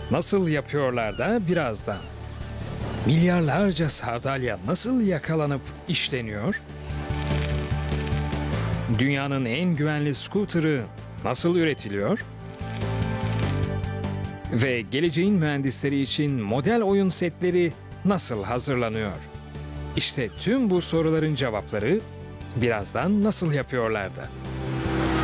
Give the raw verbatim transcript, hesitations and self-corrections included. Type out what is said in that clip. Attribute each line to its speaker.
Speaker 1: Nasıl yapıyorlar da birazdan. Milyarlarca sardalya nasıl yakalanıp işleniyor? Dünyanın en güvenli scooter'ı nasıl üretiliyor? Ve geleceğin mühendisleri için model oyun setleri nasıl hazırlanıyor? İşte tüm bu soruların cevapları birazdan nasıl yapıyorlar da.